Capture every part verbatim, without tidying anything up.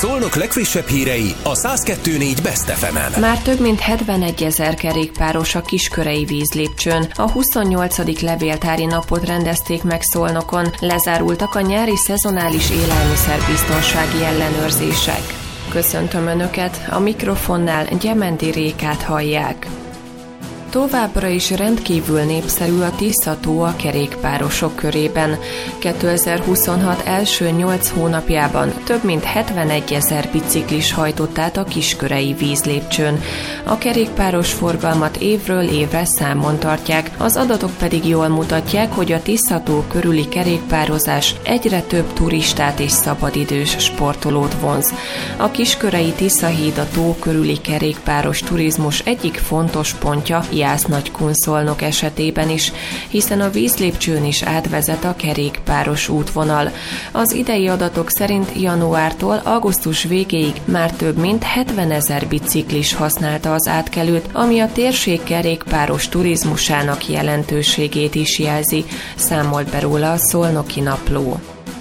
Szolnok legfrissebb hírei a száz kettő pont négy Best ef emen. Már több mint hetvenegy-ezer kerékpáros a Kiskörei vízlépcsőn. A huszonnyolcadik levéltári napot rendezték meg Szolnokon. Lezárultak a nyári szezonális élelmiszerbiztonsági ellenőrzések. Köszöntöm Önöket, a mikrofonnál Gyementi Rékát hallják. Továbbra is rendkívül népszerű a Tisza-tó a kerékpárosok körében. kétezer-huszonhat első nyolc hónapjában több mint hetvenegyezer biciklis hajtott át a Kiskörei vízlépcsőn. A kerékpáros forgalmat évről évre számon tartják, az adatok pedig jól mutatják, hogy a Tisza-tó körüli kerékpározás egyre több turistát és szabadidős sportolót vonz. A Kiskörei Tiszahíd a tó körüli kerékpáros turizmus egyik fontos pontja, Jász-Nagykun-Szolnok esetében is, hiszen a vízlépcsőn is átvezet a kerékpáros útvonal. Az idei adatok szerint januártól augusztus végéig már több mint hetvenezer biciklis használta az átkelőt, ami a térség kerékpáros turizmusának jelentőségét is jelzi, számolt be róla a Szolnoki Napló.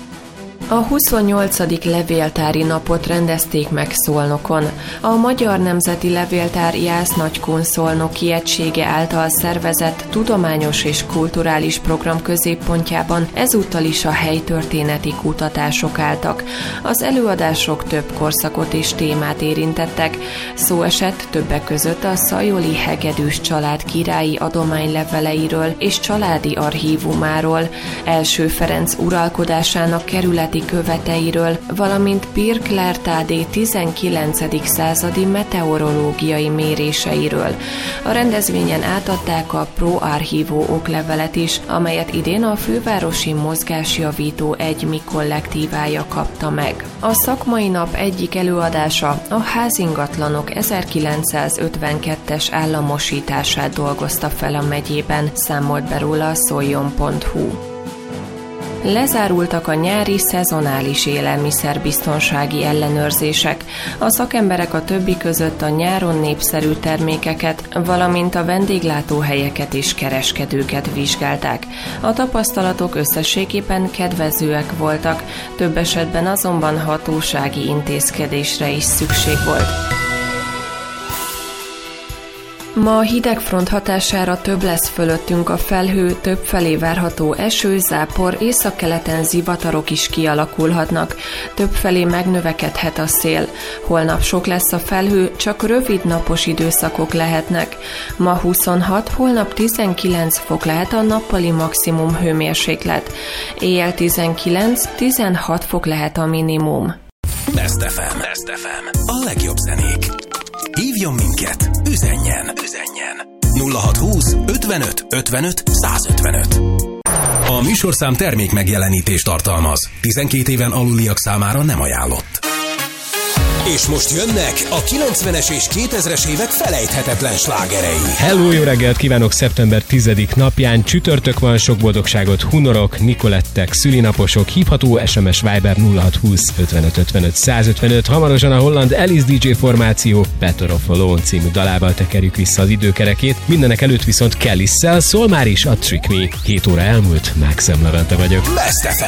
A huszonnyolcadik levéltári napot rendezték meg Szolnokon. A Magyar Nemzeti Levéltár Jász-Nagykun-Szolnoki egysége által szervezett tudományos és kulturális program középpontjában ezúttal is a helytörténeti kutatások álltak. Az előadások több korszakot és témát érintettek. Szó esett többek között a szajoli hegedűs család királyi adományleveleiről és családi archívumáról, Első Ferenc uralkodásának kerületi követeiről, valamint Pirkler Tádé tizenkilencedik századi meteorológiai méréseiről. A rendezvényen átadták a Pro Archivo oklevelet is, amelyet idén a Fővárosi Mozgásjavító egy kollektívája kapta meg. A szakmai nap egyik előadása a házingatlanok ezerkilencszázötvenkettes államosítását dolgozta fel a megyében, számolt be róla a szoljon pont hu. Lezárultak a nyári szezonális élelmiszerbiztonsági ellenőrzések. A szakemberek a többi között a nyáron népszerű termékeket, valamint a vendéglátóhelyeket és kereskedőket vizsgálták. A tapasztalatok összességében kedvezőek voltak, több esetben azonban hatósági intézkedésre is szükség volt. Ma a hidegfront hatására több lesz fölöttünk a felhő, többfelé várható eső, zápor, északkeleten zivatarok is kialakulhatnak, többfelé megnövekedhet a szél. Holnap sok lesz a felhő, csak rövid napos időszakok lehetnek. Ma huszonhat, holnap tizenkilenc fok lehet a nappali maximum hőmérséklet. Éjjel tizenkilenc-tizenhat fok lehet a minimum. Best ef em. Best ef em. A legjobb zenék. Hívjon minket, üzenjen, üzenjen. nulla hatszázhúsz ötvenöt ötvenöt százötvenöt. A műsorszám termék megjelenítést tartalmaz. tizenkét éven aluliak számára nem ajánlott. És most jönnek a kilencvenes és kétezres évek felejthetetlen slágerei. Hello, jó reggelt kívánok szeptember tizedik napján. Csütörtök van, sok boldogságot hunorok, Nikolettek, szülinaposok. Hívható es em es Viber nulla hatszázhúsz ötvenöt ötvenöt százötvenöt. Hamarosan a holland Alice dé dzsé formáció Better of Alone című dalával tekerjük vissza az időkerekét. Mindenek előtt viszont Kellisszel szól már is a Trick Me. hét óra elmúlt, Mákszem Levente vagyok. Best ef em.